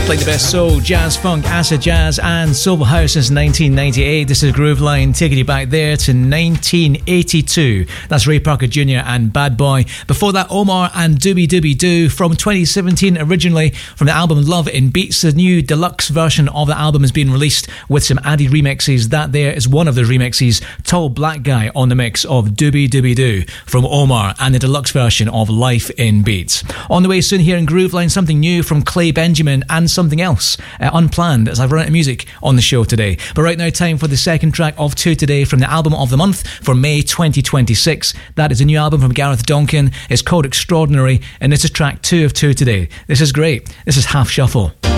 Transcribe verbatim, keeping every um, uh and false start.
Like the best soul, jazz, funk, acid jazz and soulful house since nineteen ninety-eight. This is Grooveline taking you back there to nineteen eighty-two. That's Ray Parker Junior and Bad Boy. Before that, Omar and Doobie Doobie Doo from twenty seventeen, originally from the album Love in Beats. The new deluxe version of the album has been released with some added remixes. That there is one of the remixes. Tall Black Guy on the mix of Doobie Doobie Doo from Omar and the deluxe version of Life in Beats. On the way soon here in Grooveline, something new from Clay Benjamin and something else uh, unplanned as I've run out of music on the show today. But right now, time for the second track of two today from the album of the month for May twenty twenty-six. That is a new album from Gareth Donkin. It's called Extraordinary, and this is track two of two today. This is great. This is Half Shuffle.